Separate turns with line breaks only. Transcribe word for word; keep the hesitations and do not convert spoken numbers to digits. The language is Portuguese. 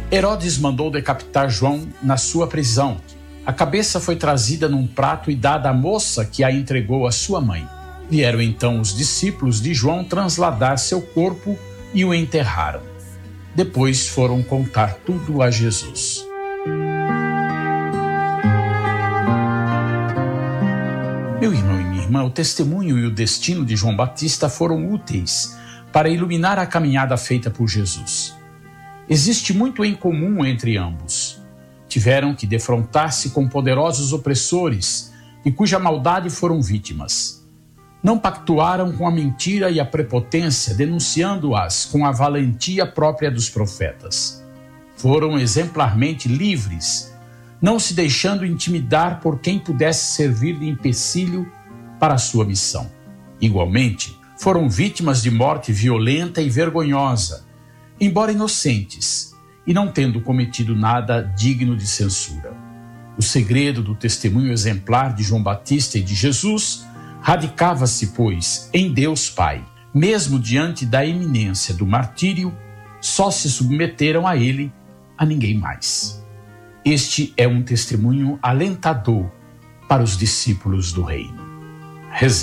Herodes mandou decapitar João na sua prisão. A cabeça foi trazida num prato e dada à moça, que a entregou à sua mãe. Vieram então os discípulos de João transladar seu corpo e o enterraram. Depois foram contar tudo a Jesus. Meu irmão e minha irmã, o testemunho e o destino de João Batista foram úteis para iluminar a caminhada feita por Jesus. Existe muito em comum entre ambos. Tiveram que defrontar-se com poderosos opressores, de cuja maldade foram vítimas. Não pactuaram com a mentira e a prepotência, denunciando-as com a valentia própria dos profetas. Foram exemplarmente livres, não se deixando intimidar por quem pudesse servir de empecilho para a sua missão. Igualmente, foram vítimas de morte violenta e vergonhosa, embora inocentes, e não tendo cometido nada digno de censura. O segredo do testemunho exemplar de João Batista e de Jesus radicava-se, pois, em Deus Pai. Mesmo diante da iminência do martírio, só se submeteram a ele, a ninguém mais. Este é um testemunho alentador para os discípulos do reino. Rezemos.